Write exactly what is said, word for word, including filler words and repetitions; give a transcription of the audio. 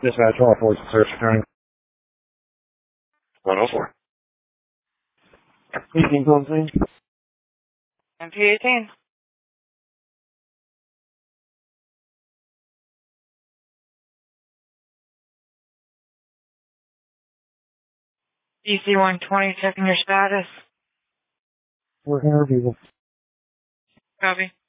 Dispatch, all force search returning. one oh four. eighteen, please. M P eighteen. D C one twenty, checking your status. We're here, people. Copy.